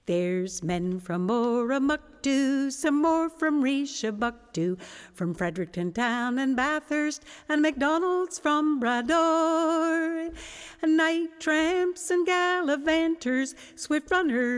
There's men from Oromocto, some more from Rishabuktu, from Fredericton Town and Bathurst, and McDonald's from Brador. And night tramps and gallivanters, swift runners